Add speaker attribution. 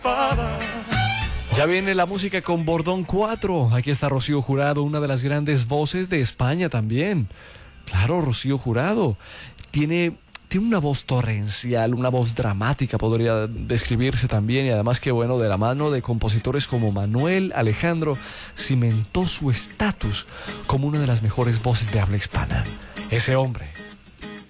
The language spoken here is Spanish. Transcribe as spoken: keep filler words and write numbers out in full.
Speaker 1: Ya viene la música con Bordón cuatro. Aquí está Rocío Jurado, una de las grandes voces de España también. Claro, Rocío Jurado. Tiene, tiene una voz torrencial, una voz dramática, podría describirse también. Y además que, bueno, de la mano de compositores como Manuel Alejandro, cimentó su estatus como una de las mejores voces de habla hispana. Ese hombre